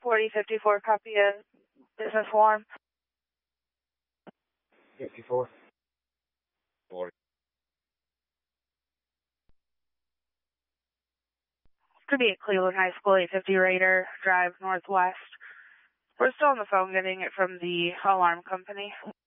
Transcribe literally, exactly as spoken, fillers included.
forty fifty-four, copy a business alarm. fifty-four. forty. Could be at Cleveland High School, eight fifty Raider Drive Northwest. We're still on the phone getting it from the alarm company.